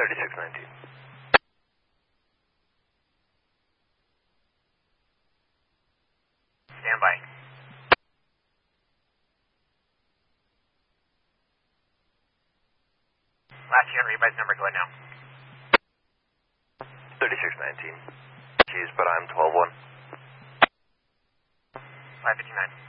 3619. Stand by. Last year, revise number, go ahead now. 3619. Keys, but I'm 12-1. 559.